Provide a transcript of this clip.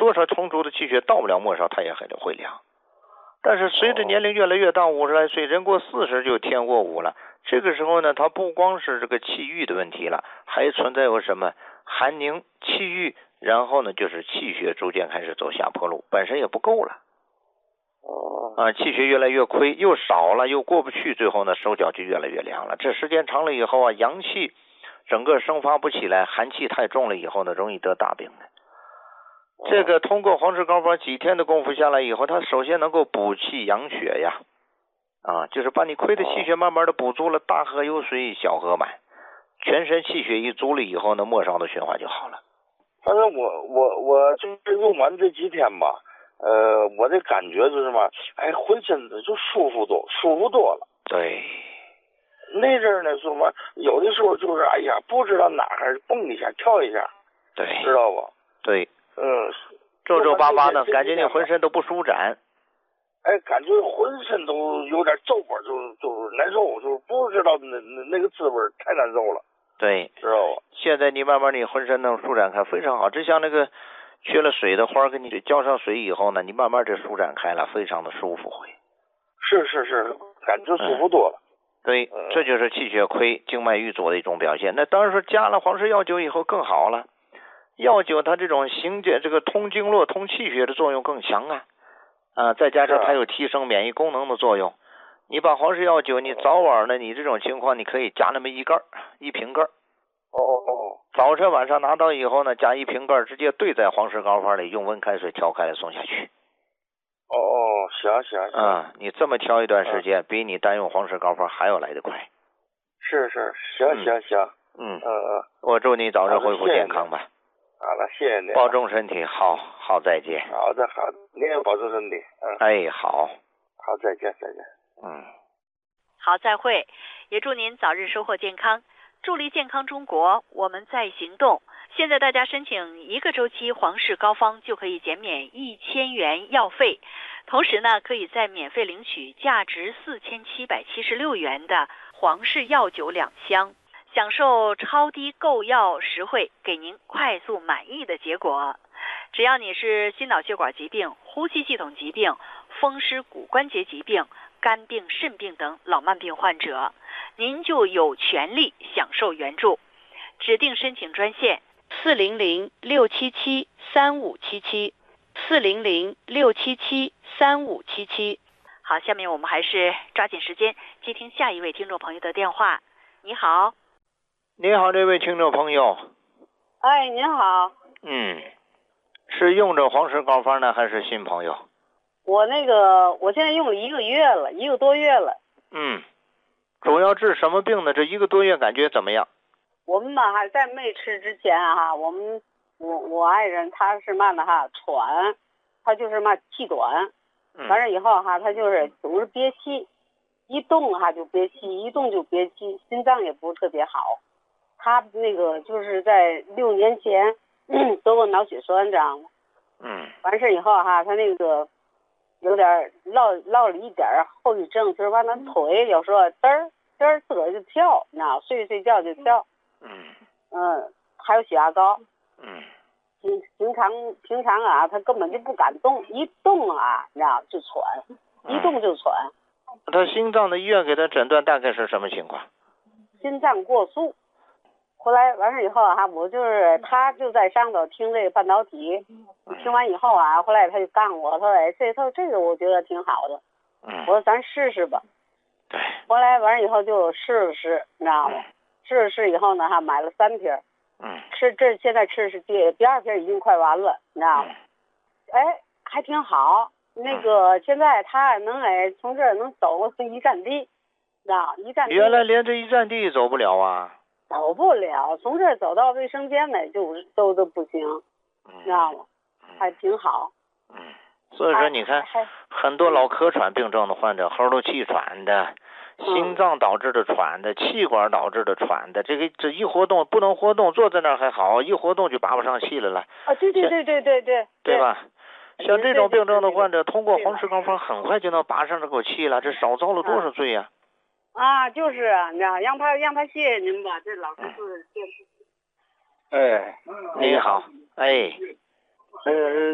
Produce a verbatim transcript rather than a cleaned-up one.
多少充足的气血到不了末梢，他也还得会凉。但是随着年龄越来越大，五十来岁，人过四十就天过五了。这个时候呢，他不光是这个气郁的问题了，还存在有什么寒凝、气郁，然后呢就是气血逐渐开始走下坡路，本身也不够了。啊，气血越来越亏，又少了，又过不去，最后呢手脚就越来越凉了。这时间长了以后啊，阳气整个生发不起来，寒气太重了以后呢，容易得大病的。这个通过黄氏膏方几天的功夫下来以后，它首先能够补气养血呀，啊，就是把你亏的气血慢慢的补足了，大河有水，小河满，全身气血一足了以后呢，末梢的循环就好了。 反正我我我就是用完这几天吧，呃，我的感觉就是嘛，哎，浑身就舒服多，舒服多了。 对。 那阵儿呢，说嘛，有的时候就是哎呀，不知道哪儿蹦一下，跳一下， 对， 知道不？ 对。 嗯， 皱皱巴巴的，感觉你浑身都不舒展。 哎，感觉浑身都有点皱巴，就就是难受，就不知道那那那个滋味太难受了。 对， 知道吧？ 现在你慢慢你浑身能舒展开，非常好。就像那个缺了水的花，给你浇上水以后呢，你慢慢就舒展开了，非常的舒服会。 是是是，感觉舒服多了。 嗯、对、嗯，这就是气血亏、经脉郁阻的一种表现。那当然说加了黄氏药酒以后更好了。药酒它这种行解这个通经络、通气血的作用更强啊，啊，再加上它有提升免疫功能的作用。你把黄氏药酒，你早晚呢，你这种情况你可以加那么一盖一瓶盖。 哦哦。 早晨晚上拿到以后呢，加一瓶盖，直接兑在黄氏膏方里，用温开水调开来送下去。 哦哦，行行行。 啊、嗯，你这么调一段时间，嗯、比你单用黄氏膏方还要来得快。 是是，行行行。 嗯嗯嗯。 我祝你早日恢复健康吧。 好了，谢谢你。 保重身体，好好再见。 好的好的，你也保重身体。嗯。 哎，好。 好，再见再见。 嗯。 好，再会。也祝您早日收获健康，助力健康中国，我们在行动。现在大家申请一个周期黄氏膏方就可以减免一千元药费，同时呢，可以再免费领取价值四千七百七十六元的黄氏药酒两箱。享受超低购药实惠，给您快速满意的结果。只要你是心脑血管疾病、呼吸系统疾病、风湿骨关节疾病、肝病、肾病等老慢病患者，您就有权利享受援助。指定申请专线四零零六七七三五七七四零零六七七三五七七。好，下面我们还是抓紧时间接听下一位听众朋友的电话。你好。 你好，这位听众朋友。 哎，您好。 嗯，是用着黄氏膏方呢，还是新朋友？ 我那个，我现在用了一个月了，一个多月了。 嗯，主要治什么病呢？这一个多月感觉怎么样？ 我们吧，还在没吃之前哈，我们我我爱人他是嘛的哈，喘，他就是嘛气短，完了以后哈，他就是总是憋气，一动哈就憋气，一动就憋气，心脏也不是特别好。他那个就是在六年前嗯得过脑血栓，知道吗？ 嗯。 完事以后哈，他那个有点落落了一点后遗症，就是完了腿有时候嘚儿嘚儿自个儿就跳，你知道，睡睡觉就跳。 嗯。 嗯，还有血压高。 嗯。 平平常平常啊，他根本就不敢动，一动啊，你知道就喘，一动就喘。 嗯、他心脏的医院给他诊断大概是什么情况？ 心脏过速。后来完事以后啊，我就是他就在上头听这个半导体，听完以后啊，后来他就告诉我，他说哎，这他这个我觉得挺好的， 嗯， 我说咱试试吧。 对。 后来完事以后就试了试，你知道吗？试了试以后呢，哈，买了三瓶， 嗯， 吃这现在吃是第第二瓶已经快完了，你知道吗？哎，还挺好。那个现在他能哎从这儿能走一站地，知道一站地。 原来连这一站地走不了啊。 走不了，从这儿走到卫生间呢，就都都不行， 嗯、 知道吗？还挺好。 嗯，所以说你看，很多老咳喘病症的患者，喉头气喘的，心脏导致的喘的，气管导致的喘的，这个这一活动不能活动，坐在那儿还好，一活动就拔不上气来了。 啊，对对对对对对， 对吧？像这种病症的患者，通过黄氏膏方很快就能拔上这口气了，这少遭了多少罪呀！ 啊，就是啊，你知道，让他让他谢谢您吧，这老师是谢谢。 哎， 你好，哎， 呃。